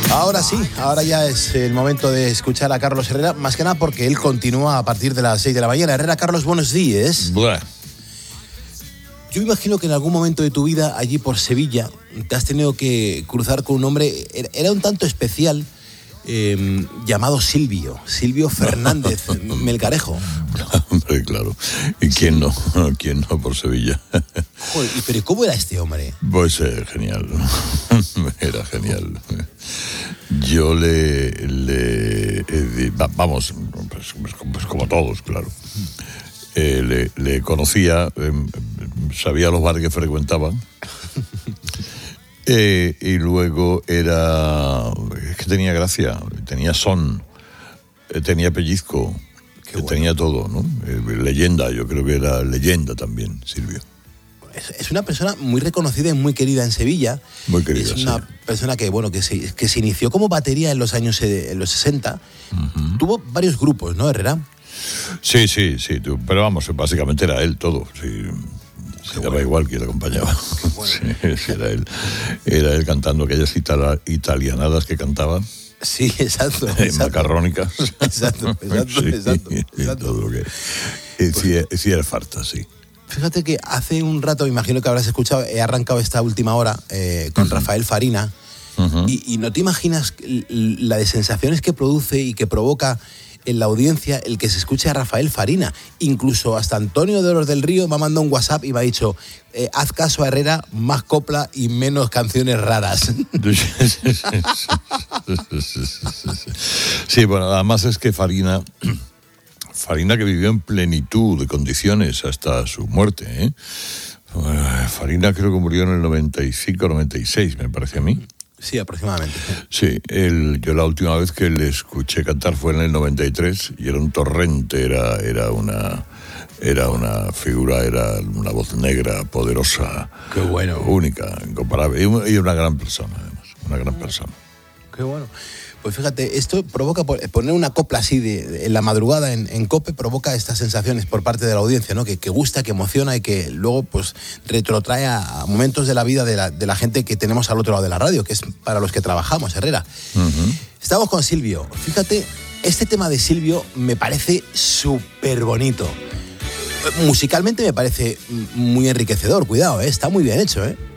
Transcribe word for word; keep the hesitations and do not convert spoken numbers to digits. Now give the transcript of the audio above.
Ahora sí, ahora ya es el momento de escuchar a Carlos Herrera, más que nada porque él continúa a partir de las seis de la mañana. Herrera, Carlos, buenos días. Buah. Yo imagino que en algún momento de tu vida, allí por Sevilla, te has tenido que cruzar con un hombre, era un tanto especial, eh, llamado Silvio, Silvio Fernández Melgarejo. Hombre, claro. ¿Y quién no? ¿Quién no por Sevilla? Joder, pero ¿cómo era este hombre? Pues eh, genial. Era genial. Yo le... le eh, vamos, pues, pues como todos, claro. Eh, le, le conocía, eh, sabía los bares que frecuentaban. Eh, y luego era... Es que tenía gracia, tenía son, eh, tenía pellizco, eh, bueno. Tenía todo, ¿no? Eh, leyenda, yo creo que era leyenda también, Silvio. Es una persona muy reconocida y muy querida en Sevilla. Muy querida, Es una sí. persona que, bueno, que se, que se inició como batería en los años en los sesenta. Uh-huh. Tuvo varios grupos, ¿no, Herrera? Sí, sí, sí. Tú, pero vamos, básicamente era él todo. Sí. Se daba bueno. Igual que le acompañaba. Bueno. Sí, sí, era él. Era él cantando aquellas itala, italianadas que cantaba. Sí, exacto. exacto. Macarrónicas. Exacto, exacto, sí, exacto, exacto, exacto. Todo lo que... Sí, sí era farta, sí. Fíjate que hace un rato, me imagino que habrás escuchado, he arrancado esta última hora eh, con uh-huh. Rafael Farina. Uh-huh. y, y no te imaginas la de sensaciones que produce y que provoca en la audiencia el que se escuche a Rafael Farina. Incluso hasta Antonio de Oros del Río me ha mandado un WhatsApp y me ha dicho, eh, haz caso a Herrera, más copla y menos canciones raras. Sí, bueno, además es que Farina... Farina que vivió en plenitud de condiciones hasta su muerte, ¿eh? Farina creo que murió en el noventa y cinco, noventa y seis, me parece a mí. Sí, aproximadamente. Sí, él, yo la última vez que le escuché cantar fue en el noventa y tres y era un torrente, era, era una... Era una figura, era una voz negra, poderosa. Qué bueno. Única, incomparable. Y una gran persona, además. Una gran persona. Qué bueno. Pues fíjate, esto provoca, poner una copla así de, de, en la madrugada en, en COPE provoca estas sensaciones por parte de la audiencia, ¿no? Que, que gusta, que emociona y que luego pues retrotrae a, a momentos de la vida de la, de la gente que tenemos al otro lado de la radio, que es para los que trabajamos, Herrera. Uh-huh. Estamos con Silvio. Fíjate, este tema de Silvio me parece súper bonito. Musicalmente me parece muy enriquecedor, cuidado, ¿eh? Está muy bien hecho, ¿eh?